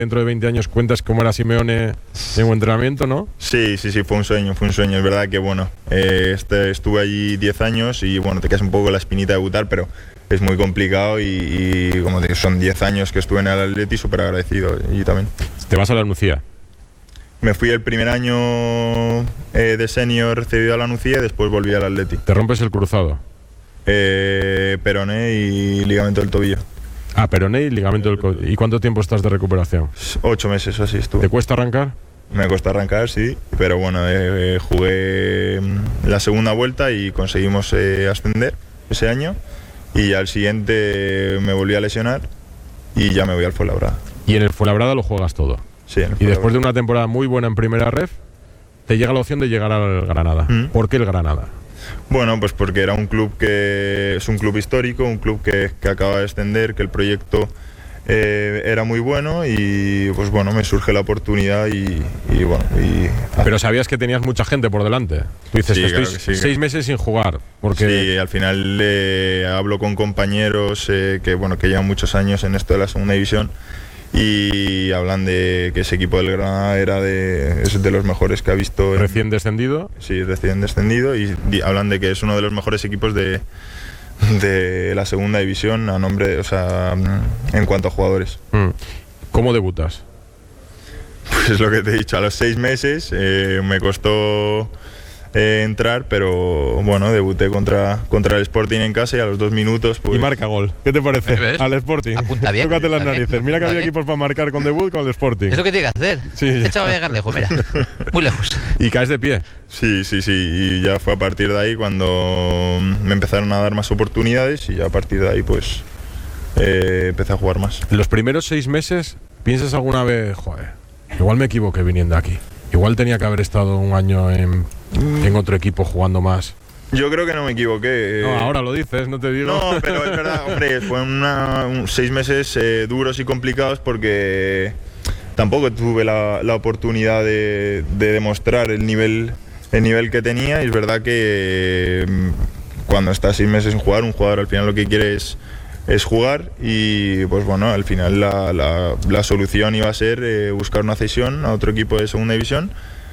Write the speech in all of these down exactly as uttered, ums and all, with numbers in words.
dentro de veinte años cuentas cómo era Simeone en un entrenamiento, ¿no? Sí, sí, sí, fue un sueño, fue un sueño. Es verdad que, bueno, eh, este, estuve allí diez años y, bueno, te quedas un poco la espinita de debutar, pero es muy complicado y, y como te digo, son diez años que estuve en el Atleti, súper agradecido. Y también. ¿Te vas a la Nucía? Me fui el primer año eh, de senior cedido a la Nucía y después volví al Atleti. ¿Te rompes el cruzado? Eh, peroné y ligamento del tobillo. Ah, peroné y ligamento del tobillo. ¿Y cuánto tiempo estás de recuperación? Ocho meses o así estuve. ¿Te cuesta arrancar? Me costó arrancar, sí, pero bueno, eh, jugué la segunda vuelta y conseguimos eh, ascender ese año y al siguiente me volví a lesionar y ya me voy al Fuenlabrada. Y en el Fuenlabrada lo juegas todo. Sí. Y después de una temporada muy buena en primera ref, te llega la opción de llegar al Granada. ¿Mm? ¿Por qué el Granada? Bueno, pues porque era un club que es un club histórico, un club que, que acaba de ascender, que el proyecto eh, era muy bueno y pues bueno, me surge la oportunidad y, y bueno. Y, Pero sabías que tenías mucha gente por delante. Tú dices, sí, estoy claro que sí, seis que... meses sin jugar. Porque... Sí, al final eh, hablo con compañeros eh, que bueno que llevan muchos años en esto de la segunda división. Y hablan de que ese equipo del Granada era de, es de los mejores que ha visto. ¿Recién en, descendido? Sí, recién descendido. Y di, hablan de que es uno de los mejores equipos de, de la segunda división a nombre, o sea, en cuanto a jugadores. ¿Cómo debutas? Pues lo que te he dicho, a los seis meses eh, me costó eh, entrar, pero bueno, debuté contra, contra el Sporting en casa y a los dos minutos pues... Y marca gol. ¿Qué te parece? ¿Ves? Al Sporting. Apunta bien. Tócate las Bien. narices. Mira que había Bien. equipos para marcar con debut con el Sporting. Es lo que tiene que hacer. Sí. Este chaval va a llegar lejos, mira. Muy lejos. Y caes de pie. Sí, sí, sí. Y ya fue a partir de ahí cuando me empezaron a dar más oportunidades y ya a partir de ahí pues eh, empecé a jugar más. En los primeros seis meses, ¿piensas alguna vez, joder, igual me equivoqué viniendo aquí? Igual tenía que haber estado un año en, en otro equipo jugando más. Yo creo que no me equivoqué. No, ahora lo dices, no te digo. No, pero es verdad, hombre, fue una, un, seis meses eh, duros y complicados porque tampoco tuve la, la oportunidad de, de demostrar el nivel, el nivel que tenía. Y es verdad que eh, cuando estás seis meses sin jugar, un jugador al final lo que quiere es, es jugar y pues bueno, al final la, la, la solución iba a ser eh, buscar una cesión a otro equipo de segunda división.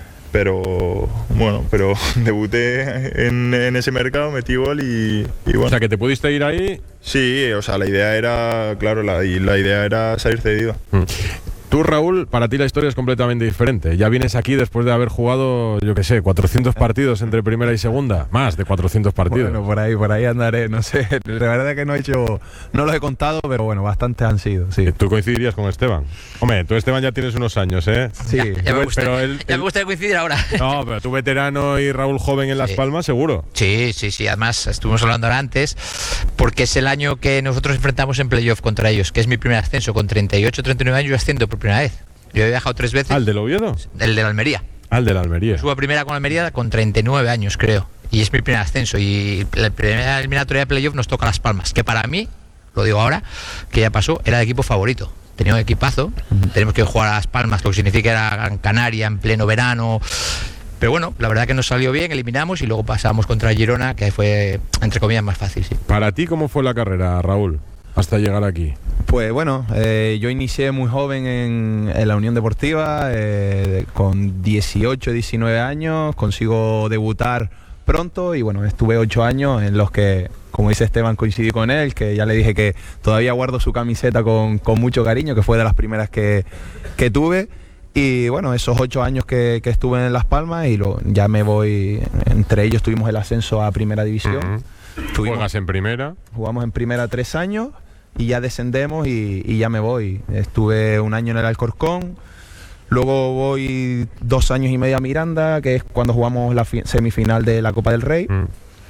Pero bueno, pero debuté en, en ese mercado, metí gol y, y bueno. O sea, que te pudiste ir ahí. Sí, o sea, la idea era, claro, la, y la idea era salir cedido. Mm. Tú, Raúl, para ti la historia es completamente diferente. Ya vienes aquí después de haber jugado, yo qué sé, cuatrocientos partidos entre primera y segunda. Más de cuatrocientos partidos. Bueno, por ahí, por ahí andaré, no sé. La verdad es que no he hecho, no los he contado, pero bueno, bastantes han sido, sí. ¿Tú coincidirías con Esteban? Hombre, tú, Esteban, ya tienes unos años, ¿eh? Sí. Ya, ya, me, gusta, pero él, ya él... me gustaría coincidir ahora. No, pero tú veterano y Raúl joven en Las Sí. Palmas, seguro. Sí, sí, sí. Además, estuvimos hablando ahora antes, porque es el año que nosotros enfrentamos en playoff contra ellos, que es mi primer ascenso. Con treinta y ocho, treinta y nueve años yo asciendo por primera vez. Yo he viajado tres veces. ¿Al del Oviedo? El de la Almería. Al de la Almería. Subo a primera con Almería con treinta y nueve años, creo. Y es mi primer ascenso. Y la primera eliminatoria de playoff nos toca Las Palmas, que para mí, lo digo ahora, que ya pasó, era el equipo favorito. Tenía un equipazo. Tenemos que jugar a Las Palmas, lo que significa era Gran Canaria en pleno verano. Pero bueno, la verdad que nos salió bien, eliminamos y luego pasamos contra Girona, que fue, entre comillas, más fácil, sí. Para ti, ¿cómo fue la carrera, Raúl, hasta llegar aquí? Pues bueno, eh, yo inicié muy joven en, en la Unión Deportiva, eh, con dieciocho, diecinueve años, consigo debutar pronto y bueno, estuve ocho años en los que, como dice Esteban, coincidí con él, que ya le dije que todavía guardo su camiseta con, con mucho cariño, que fue de las primeras que, que tuve. Y bueno, esos ocho años que, que estuve en Las Palmas y lo, ya me voy, entre ellos tuvimos el ascenso a Primera División. Uh-huh. Tuvimos, ¿Juegas en primera? Jugamos en Primera tres años y ya descendemos y, y ya me voy. Estuve un año en el Alcorcón, luego voy dos años y medio a Miranda, que es cuando jugamos la fi- semifinal de la Copa del Rey. Mm.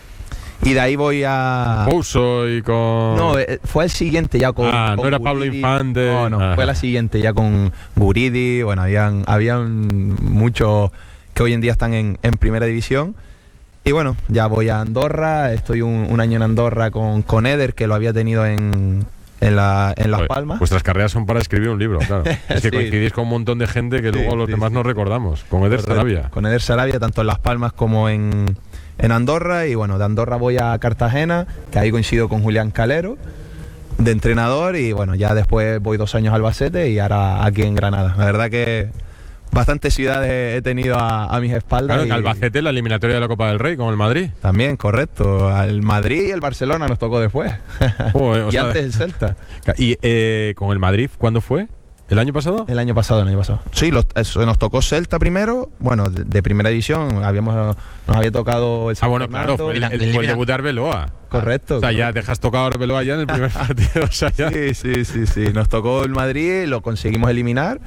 Y de ahí voy a... Pouso y con... No, eh, fue el siguiente ya con... Ah, con no era Pablo Guridi. Infante. No, no, Ajá. fue la siguiente ya con Guridi. Bueno, habían, habían muchos que hoy en día están en, en Primera División. Y bueno, ya voy a Andorra. Estoy un, un año en Andorra con, con Eder, que lo había tenido en, en, la, en Las Joder, Palmas. Vuestras carreras son para escribir un libro, claro. Es que Sí. coincidís con un montón de gente que Sí, luego los sí, demás sí. no recordamos. Con Eder Correcto. Sarabia. Con Eder Sarabia, tanto en Las Palmas como en, en Andorra. Y bueno, de Andorra voy a Cartagena, que ahí coincido con Julián Calero. de entrenador y bueno, ya después voy dos años a Albacete y ahora aquí en Granada. La verdad que bastantes ciudades he tenido a, a mis espaldas. Claro, en Albacete la eliminatoria de la Copa del Rey con el Madrid. También, correcto. Al Madrid y el Barcelona nos tocó después. Oh, eh, o y sea, antes el Celta. ¿Y eh, con el Madrid cuándo fue? ¿El año pasado? El año pasado, el año pasado. Sí, los, eso, nos tocó Celta primero, bueno, de, de primera división, habíamos nos había tocado el Ah, bueno, claro, fue el, el, el, el debut de Arbeloa. Correcto. O sea, correcto. ya dejas tocado a Arbeloa ya en el primer partido. O sea, ya. Sí, sí, sí, sí. Nos tocó el Madrid, lo conseguimos eliminar.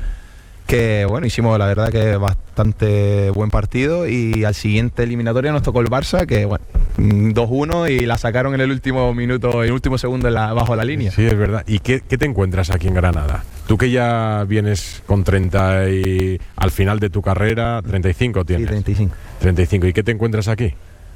Que bueno, hicimos la verdad que bastante buen partido y al siguiente eliminatoria nos tocó el Barça, que bueno, dos uno y la sacaron en el último minuto, en el último segundo en la, bajo la línea. Sí, es verdad. ¿Y qué, qué te encuentras aquí en Granada? Tú que ya vienes con treinta y al final de tu carrera, treinta y cinco tienes. Sí, treinta y cinco. treinta y cinco. ¿Y qué te encuentras aquí?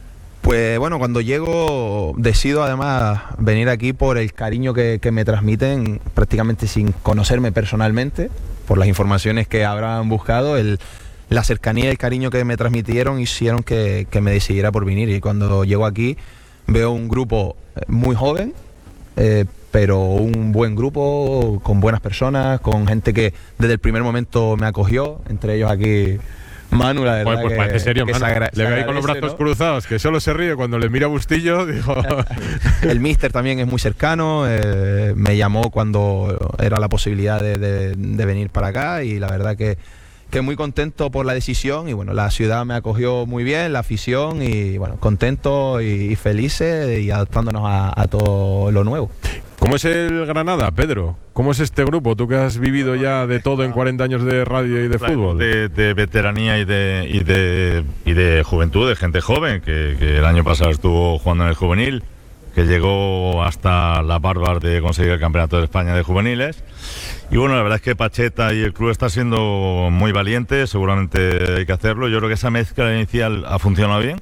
Pues bueno, cuando llego decido además venir aquí por el cariño que, que me transmiten prácticamente sin conocerme personalmente, por las informaciones que habrán buscado, el, la cercanía y el cariño que me transmitieron hicieron que, que me decidiera por venir. Y cuando llego aquí veo un grupo muy joven, eh, pero un buen grupo, con buenas personas, con gente que desde el primer momento me acogió, entre ellos aquí Manu, la verdad. Bueno, pues que, parece serio, que Manu. agra- Le veo ahí con los brazos, ¿no?, cruzados, que solo se ríe cuando le mira a Bustillo. Digo. El míster también es muy cercano, eh, me llamó cuando era la posibilidad de, de, de venir para acá y la verdad que, que muy contento por la decisión y bueno, la ciudad me acogió muy bien, la afición y bueno, contento y, y felices y adaptándonos a, a todo lo nuevo. ¿Cómo es el Granada, Pedro? ¿Cómo es este grupo? Tú que has vivido ya de todo en cuarenta años de radio y de fútbol. De, de veteranía y de, y, de, y de juventud, de gente joven, que, que el año pasado estuvo jugando en el juvenil, que llegó hasta las barbas de conseguir el campeonato de España de juveniles. Y bueno, la verdad es que Pacheta y el club está siendo muy valientes, seguramente hay que hacerlo. Yo creo que esa mezcla inicial ha funcionado bien.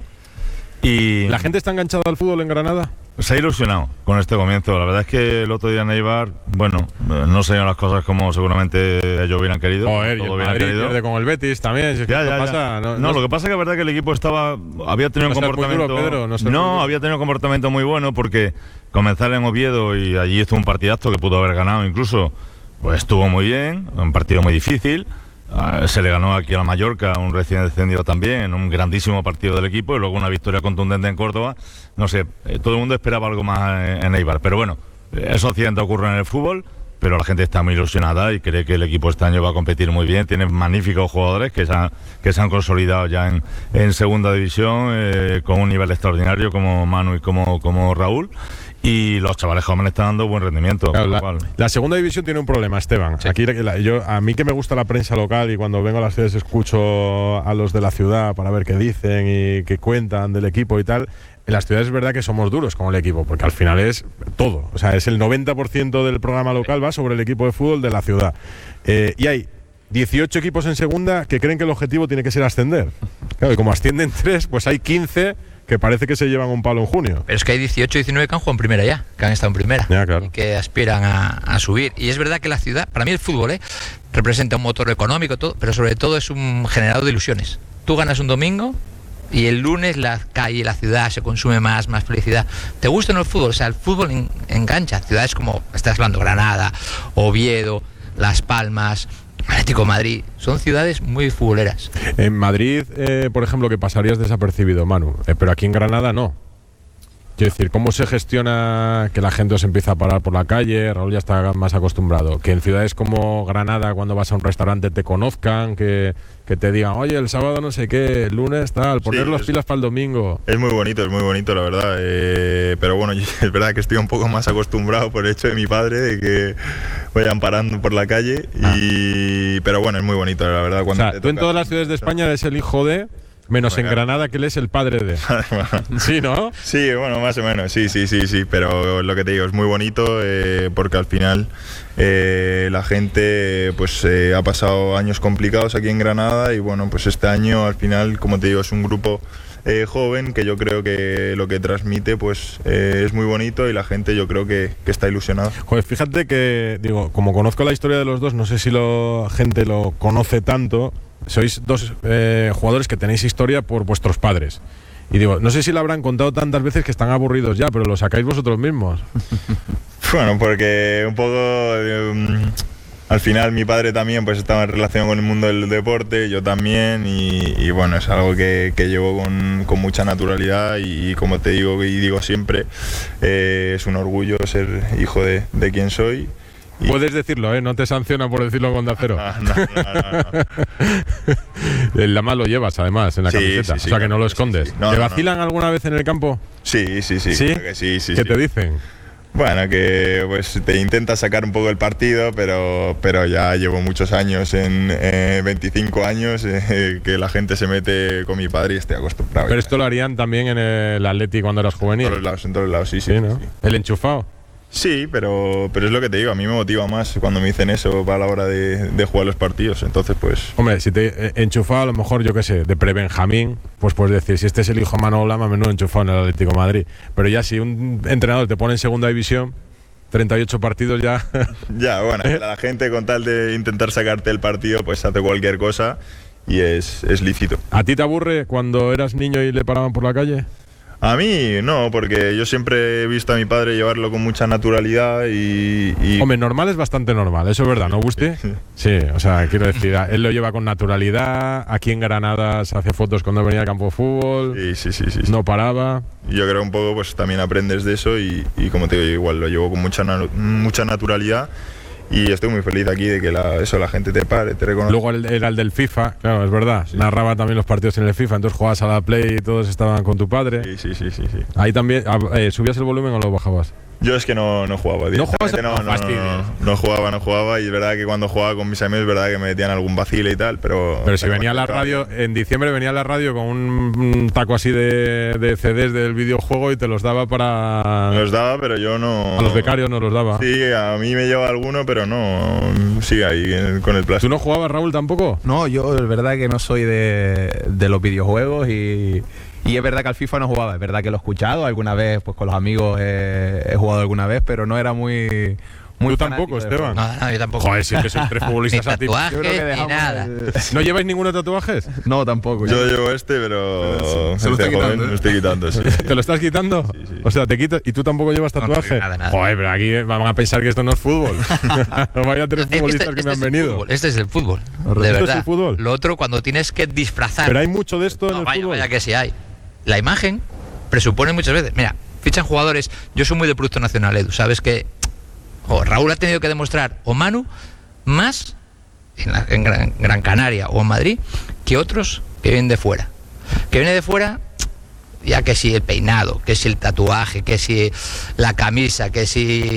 Y ¿La gente está enganchada al fútbol en Granada? se ha ilusionado con este comienzo. La verdad es que el otro día en Eibar, bueno, no se dieron las cosas como seguramente ellos hubieran querido. Joder, y el todo hubieran Madrid querido. pierde con el Betis también. Si es que Ya, esto ya, ya. pasa, no, no, no- lo que pasa es que es verdad que el equipo estaba había tenido No un ser muy comportamiento duro, Pedro, no ser muy duro. había tenido un comportamiento muy bueno porque comenzar en Oviedo y allí hizo un partidazo que pudo haber ganado incluso, pues estuvo muy bien, un partido muy difícil. Uh, se le ganó aquí a la Mallorca, un recién descendido también, en un grandísimo partido del equipo y luego una victoria contundente en Córdoba. No sé, eh, todo el mundo esperaba algo más en, en Eibar, pero bueno, esos accidentes ocurren en el fútbol, pero la gente está muy ilusionada y cree que el equipo este año va a competir muy bien. Tiene magníficos jugadores que se han, que se han consolidado ya en, en segunda división eh, con un nivel extraordinario como Manu y como, como Raúl. Y los chavales jóvenes están dando buen rendimiento. Claro, con lo la, cual- la segunda división tiene un problema, Esteban. Sí. Aquí la- yo, a mí que me gusta la prensa local y cuando vengo a las ciudades escucho a los de la ciudad para ver qué dicen y qué cuentan del equipo y tal. En las ciudades es verdad que somos duros con el equipo, porque al final es todo. O sea, es el noventa por ciento del programa local va sobre el equipo de fútbol de la ciudad. Eh, y hay dieciocho equipos en segunda que creen que el objetivo tiene que ser ascender. Claro, y como ascienden tres, pues hay quince que parece que se llevan un palo en junio. Pero es que hay dieciocho, diecinueve que han jugado en primera ya, que han estado en primera. Ya, claro. Y que aspiran a, a subir. Y es verdad que la ciudad, para mí el fútbol, ¿eh? representa un motor económico, todo, pero sobre todo es un generador de ilusiones. Tú ganas un domingo y el lunes la calle, la ciudad se consume más, más felicidad. ¿Te gusta o no el fútbol? O sea, el fútbol en- engancha. Ciudades como, estás hablando, Granada, Oviedo, Las Palmas, Atlético de Madrid, son ciudades muy futboleras. En Madrid, eh, por ejemplo, que pasarías desapercibido, Manu, eh, pero aquí en Granada no. Quiero decir, ¿cómo se gestiona que la gente os empieza a parar por la calle? Raúl ya está más acostumbrado. Que en ciudades como Granada, cuando vas a un restaurante, te conozcan, que, que te digan, oye, el sábado no sé qué, el lunes tal, poner Sí, las es- pilas para el domingo. Es muy bonito, es muy bonito, la verdad. eh, pero bueno, yo- es verdad que estoy un poco más acostumbrado por el hecho de mi padre, de que vayan parando por la calle. Y, pero bueno, es muy bonito, la verdad. O Cuando sea, te tú en toca- todas las ciudades de España eres el hijo de, menos en Bueno. Granada, que él es el padre de. Sí, ¿no? Sí, bueno, más o menos, sí, sí, sí, sí, pero lo que te digo, es muy bonito eh, porque al final eh, la gente pues eh, ha pasado años complicados aquí en Granada y bueno, pues este año al final, como te digo, es un grupo eh, joven que yo creo que lo que transmite pues eh, es muy bonito y la gente yo creo que, que está ilusionada. Joder, fíjate que, digo, como conozco la historia de los dos, no sé si la gente lo conoce tanto. Sois dos eh, jugadores que tenéis historia por vuestros padres. Y digo, no sé si lo habrán contado tantas veces que están aburridos ya, pero lo sacáis vosotros mismos. Bueno, porque un poco... Um, al final mi padre también pues estaba en relación con el mundo del deporte, yo también, y, y bueno, es algo que, que llevo con, con mucha naturalidad y, y como te digo y digo siempre, eh, es un orgullo ser hijo de, de quien soy. Y... Puedes decirlo, ¿eh? No te sanciona por decirlo con Onda Cero. Ah, no, no, no, no. El Lama lo llevas además en la Sí, camiseta, sí, sí, o sea que claro, no lo sí, escondes. sí. No, ¿Te no, vacilan no. alguna vez en el campo? Sí, sí, sí. ¿Sí? creo que sí, sí, ¿Qué sí. te dicen? Bueno, que pues te intenta sacar un poco el partido, pero, pero ya llevo muchos años, en eh, veinticinco años, eh, que la gente se mete con mi padre y estoy acostumbrado. Pero esto lo harían también en el Atleti cuando eras En juvenil. todos lados, en todos lados, sí, sí. Sí, ¿no? sí. El enchufado. Sí, pero, pero es lo que te digo, a mí me motiva más cuando me dicen eso para la hora de, de jugar los partidos, entonces pues... Hombre, si te eh, enchufado, a lo mejor, yo qué sé, de pre-Benjamín, pues puedes decir, si este es el hijo de Manolo Lama, menudo enchufado en el Atlético de Madrid. Pero ya si un entrenador te pone en segunda división, treinta y ocho partidos ya... Ya, bueno, la gente con tal de intentar sacarte el partido, pues hace cualquier cosa y es, es lícito. ¿A ti te aburre cuando eras niño y le paraban por la calle? A mí no, porque yo siempre he visto a mi padre llevarlo con mucha naturalidad y... y Hombre, normal es bastante normal, eso es verdad, ¿no, Gusti? Sí. Sí, o sea, quiero decir, él lo lleva con naturalidad, aquí en Granada se hace fotos cuando venía al campo de fútbol, sí, sí, sí, sí, sí. no paraba. Y yo creo un poco pues también aprendes de eso y, y como te digo, yo igual lo llevo con mucha, na- mucha naturalidad y estoy muy feliz aquí de que la, eso, la gente te pare, te reconozca. Luego el- era el del FIFA, claro, es verdad, Sí. narraba también los partidos en el FIFA, entonces jugabas a la Play y todos estaban con tu padre. Sí, sí, sí, sí, sí. Ahí también, ah, eh, ¿subías el volumen o lo bajabas? Yo es que no, no jugaba. ¿No jugabas? directamente, No, No no, fastidies. no, no, no jugaba, no jugaba y es verdad que cuando jugaba con mis amigos es verdad que me metían algún vacile y tal, pero... Pero si pero venía a la bueno, radio, en diciembre venía a la radio con un, un taco así de, de C Ds del videojuego y te los daba para... Los daba, pero yo no... A los becarios no los daba. Sí, a mí me lleva alguno, pero no... Sigue ahí eh, con el ¿Tú plástico. no jugabas, Raúl, tampoco? No, yo es verdad que no soy de, de los videojuegos y, y es verdad que al FIFA no jugaba, es verdad que lo he escuchado alguna vez, pues con los amigos eh, he jugado alguna vez, pero no era muy... muy Tú tampoco, fanático del Esteban. juego. No, no, yo tampoco. Joder, si es que sois tres Ni futbolistas atípicos. tatuajes, Yo creo que ni dejamos nada. el- ¿No lleváis ninguno de tatuajes? No, tampoco. Yo llevo este, pero... Se lo está este joven quitando, ¿eh? me estoy quitando, sí. ¿Te lo estás quitando? Sí, sí. O sea, te quitas y tú tampoco llevas No, tatuaje. nada, nada. Joder, pero aquí van a pensar que esto no es fútbol. Vaya tres Este- futbolistas este que me es han el venido. fútbol, Este es el fútbol. ¿Esto De es verdad. el fútbol? Lo otro, cuando tienes que disfrazar. Pero hay mucho de esto en No, el vaya, fútbol. vaya que sí hay. La imagen presupone muchas veces. Mira, fichan jugadores. Yo soy muy de producto nacional, Edu. Sabes que o Raúl ha tenido que demostrar, o Manu, más en, la- en Gran, Gran Canaria o en Madrid que otros que vienen de fuera. Que viene de fuera, ya que si el peinado, que si el tatuaje, que si la camisa, que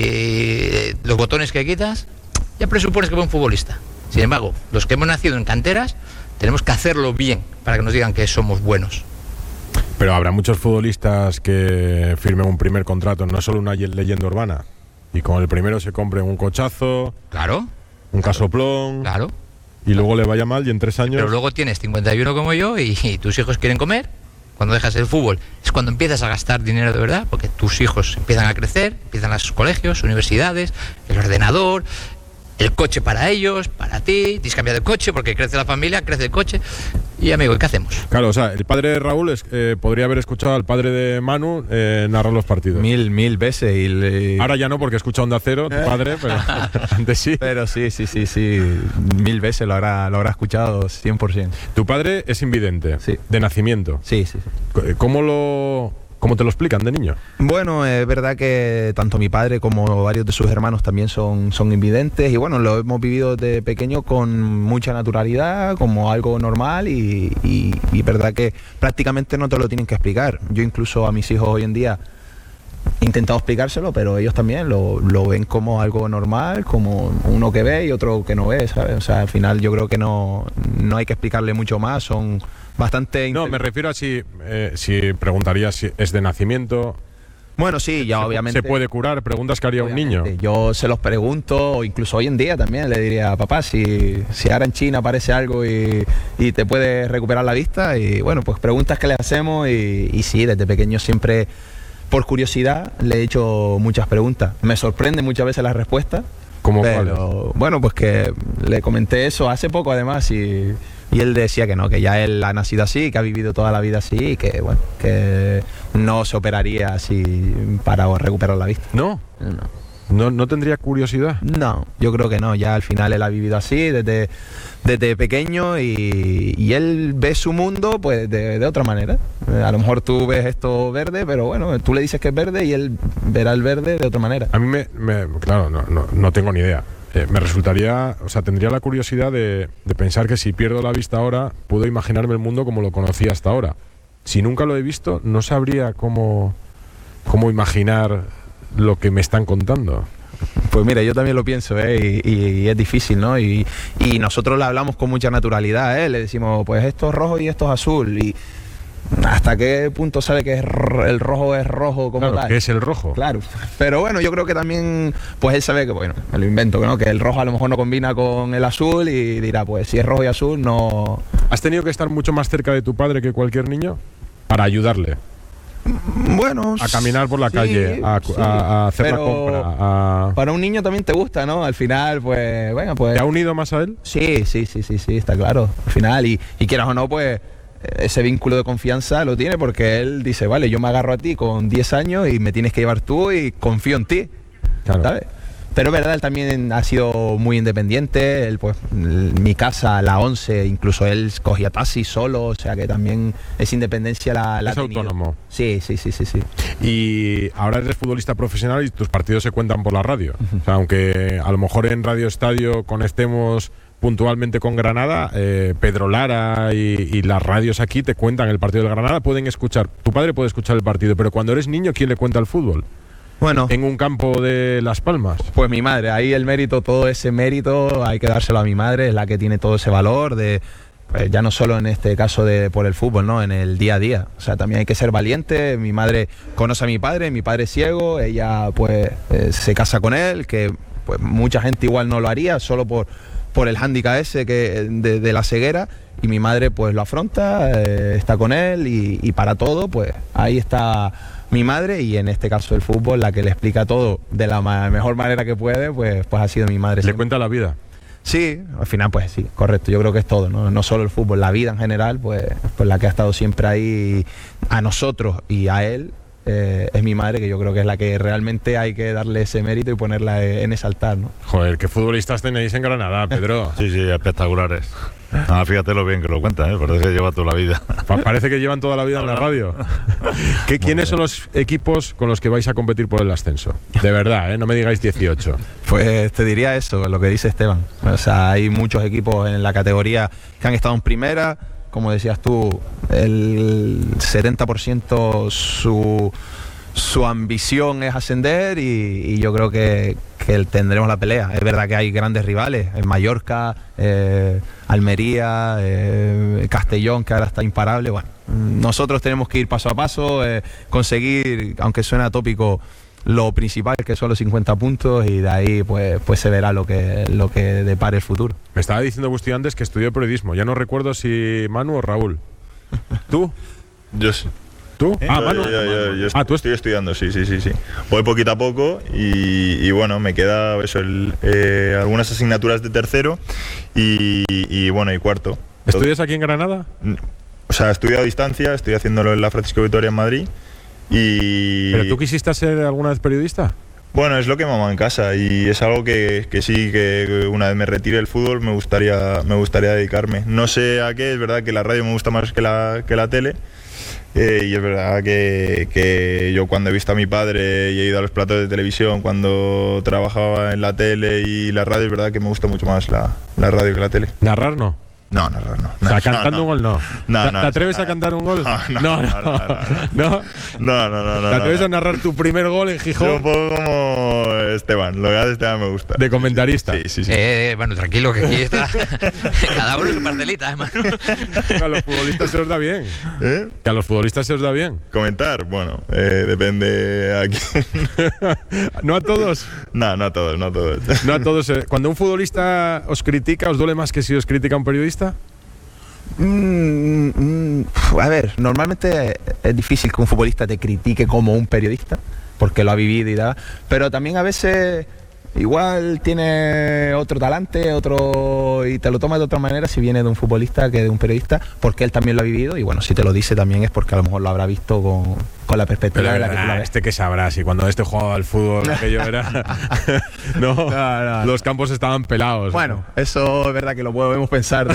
si los botones que quitas, ya presupones que va un futbolista. Sin embargo, los que hemos nacido en canteras, tenemos que hacerlo bien para que nos digan que somos buenos. Pero habrá muchos futbolistas que firmen un primer contrato, no solo una ye- leyenda urbana. Y con el primero se compren un cochazo, Claro, un casoplón, claro. y luego le vaya mal y en tres años... Pero luego tienes cincuenta y uno como yo y, y tus hijos quieren comer. Cuando dejas el fútbol es cuando empiezas a gastar dinero de verdad, porque tus hijos empiezan a crecer, empiezan los colegios, universidades, el ordenador, el coche para ellos, para ti, tienes que cambiar de coche porque crece la familia, crece el coche. Y amigo, ¿y qué hacemos? Claro, o sea, el padre de Raúl es- eh, podría haber escuchado al padre de Manu eh, narrar los partidos. Mil, mil veces y le- Ahora ya no, porque escucha Onda Cero, tu padre, pero antes sí. Pero sí, sí, sí, sí, mil veces lo habrá, lo habrá escuchado cien por ciento. Tu padre es invidente, Sí. de nacimiento. Sí, sí, sí. ¿Cómo, lo, ¿Cómo te lo explican de niño? Bueno, es verdad que tanto mi padre como varios de sus hermanos también son, son invidentes y bueno, lo hemos vivido desde pequeño con mucha naturalidad, como algo normal y, y, y verdad que prácticamente no te lo tienen que explicar. Yo incluso a mis hijos hoy en día he intentado explicárselo, pero ellos también lo, lo ven como algo normal, como uno que ve y otro que no ve, ¿sabes? O sea, al final yo creo que no, no hay que explicarle mucho más, son bastante... No, inte- me refiero a si, eh, si preguntarías si es de nacimiento, Bueno, sí, ya obviamente... se puede curar, preguntas que haría un niño. Obviamente, yo se los pregunto, o incluso hoy en día también le diría, papá, si, si ahora en China aparece algo y, y te puedes recuperar la vista, y bueno, pues preguntas que le hacemos y, y sí, desde pequeño siempre, por curiosidad, le he hecho muchas preguntas. Me sorprende muchas veces las respuestas, ¿Cómo pero bueno, pues que le comenté eso hace poco además y, y él decía que no, que ya él ha nacido así, que ha vivido toda la vida así y que bueno, que no se operaría así para recuperar la vista. ¿No? No. ¿No, ¿No tendría curiosidad? No, yo creo que no. Ya al final él ha vivido así desde, desde pequeño y, y él ve su mundo pues de, de otra manera. Eh, a lo mejor tú ves esto verde, pero bueno, tú le dices que es verde y él verá el verde de otra manera. A mí me, me claro, no, no, no tengo ni idea. Eh, me resultaría, o sea, tendría la curiosidad de, de pensar que si pierdo la vista ahora, puedo imaginarme el mundo como lo conocía hasta ahora. Si nunca lo he visto, no sabría cómo, cómo imaginar lo que me están contando. Pues mira, yo también lo pienso, ¿eh? y, y, y es difícil, ¿no? Y, y nosotros le hablamos con mucha naturalidad, ¿eh? Le decimos, pues esto es rojo y esto es azul. Y ¿hasta qué punto sabe que es el rojo es rojo como claro, tal? ¿qué es el rojo? Claro, pero bueno, yo creo que también, pues él sabe que, bueno, me lo invento, ¿no? Que el rojo a lo mejor no combina con el azul y dirá, pues si es rojo y azul, no... ¿Has tenido que estar mucho más cerca de tu padre que cualquier niño para ayudarle? Bueno, a caminar por la sí, calle, a, sí, a, a hacer pero la compra. A... Para un niño también te gusta, ¿no? Al final, pues, bueno, pues... ¿Te ha unido más a él? Sí, sí, sí, sí, sí, está claro. Al final, y, y quieras o no, pues ese vínculo de confianza lo tiene porque él dice, vale, yo me agarro a ti con diez años y me tienes que llevar tú y confío en ti, claro. ¿sabes? Pero es verdad, él también ha sido muy independiente, él pues, mi casa, la once, incluso él cogía taxi solo, o sea que también esa independencia la, la es ha tenido. Autónomo. Sí, sí, sí, sí, sí. Y ahora eres futbolista profesional y tus partidos se cuentan por la radio. O sea, aunque a lo mejor en Radio Estadio conectemos puntualmente con Granada, eh, Pedro Lara y, y las radios aquí te cuentan el partido del Granada, pueden escuchar, tu padre puede escuchar el partido, pero cuando eres niño, ¿quién le cuenta el fútbol? Bueno, en un campo de Las Palmas. Pues mi madre, ahí el mérito, todo ese mérito hay que dárselo a mi madre, es la que tiene todo ese valor de, pues ya no solo en este caso de por el fútbol, no, en el día a día. O sea, también hay que ser valiente. Mi madre conoce a mi padre, mi padre es ciego, ella pues eh, se casa con él, que pues mucha gente igual no lo haría solo por por el hándicap ese que de, de la ceguera, y mi madre pues lo afronta, eh, está con él y, y para todo pues ahí está mi madre, y en este caso el fútbol, la que le explica todo de la ma- mejor manera que puede, pues, pues ha sido mi madre. Le siempre. cuenta la vida. Sí, al final pues sí, correcto, yo creo que es todo, ¿no? No solo el fútbol, la vida en general, pues, pues la que ha estado siempre ahí a nosotros y a él. Eh, es mi madre, que yo creo que es la que realmente hay que darle ese mérito y ponerla en ese altar, ¿no? Joder, qué futbolistas tenéis en Granada, Pedro. Sí, sí, espectaculares. Ah, fíjate lo bien que lo cuenta, ¿eh? Parece que lleva toda la vida. Pa- parece que llevan toda la vida en la radio. ¿Qué, ¿Quiénes son los equipos con los que vais a competir por el ascenso? De verdad, ¿eh? No me digáis dieciocho. Pues te diría eso, lo que dice Esteban. O sea, hay muchos equipos en la categoría que han estado en primera. Como decías tú, el setenta por ciento su, su ambición es ascender, y, y yo creo que, que tendremos la pelea. Es verdad que hay grandes rivales, en Mallorca, eh, Almería, eh, Castellón, que ahora está imparable. Bueno, nosotros tenemos que ir paso a paso, eh, conseguir, aunque suene atópico, lo principal, que son los cincuenta puntos, y de ahí pues, pues se verá lo que, lo que depare el futuro. Me estaba diciendo Busti antes que estudió periodismo. Ya no recuerdo si Manu o Raúl. ¿Tú? Yo sí. ¿Tú? ¿Eh? Ah, yo, Manu. yo, yo, yo Ah, tú estoy estudiando, sí, sí, sí, sí. Voy poquito a poco y, y bueno, me queda eso, el, eh, algunas asignaturas de tercero y, y bueno, y cuarto. ¿Estudias aquí en Granada? O sea, estudio a distancia, estoy haciéndolo en la Francisco Vitoria en Madrid. Y ¿Pero tú quisiste ser alguna vez periodista? bueno, es lo que mamá en casa, y es algo que, que sí, que una vez me retire el fútbol me gustaría, me gustaría dedicarme. No sé a qué, es verdad que la radio me gusta más que la, que la tele, eh, y es verdad que, que yo cuando he visto a mi padre y he ido a los platos de televisión, cuando trabajaba en la tele y la radio, es verdad que me gusta mucho más la, la radio que la tele. ¿Narrar no? No, no, no. no O sea, no, cantando no. un gol no. No, ¿Te, no, ¿Te atreves no, a cantar un gol? no, no, no. no, no, no, ¿No? No, no, no, no. ¿Te atreves no. a narrar tu primer gol en Yo Gijón un poco como Esteban, lo que hace Esteban me gusta. de comentarista? Sí, sí, sí. Eh, bueno, tranquilo, que aquí está. Cada uno su parcelita, hermano. A los futbolistas se os da bien. ¿Eh? Que a los futbolistas se os da bien. Comentar, bueno, eh, depende a quién. No a todos. No, no a todos, no a todos. No a todos. eh. Cuando un futbolista os critica, ¿os duele más que si os critica un periodista? Mm, mm, a ver, normalmente es difícil que un futbolista te critique como un periodista, porque lo ha vivido y da, pero también a veces igual tiene otro talante, otro y te lo tomas de otra manera si viene de un futbolista que de un periodista, porque él también lo ha vivido y bueno, si te lo dice también es porque a lo mejor lo habrá visto con, con la perspectiva Pero, de la que tú la ah, ves. este que sabrá, si cuando este jugaba al fútbol aquello era no, No, no, los campos estaban pelados. Bueno, eso es verdad que lo podemos pensar de,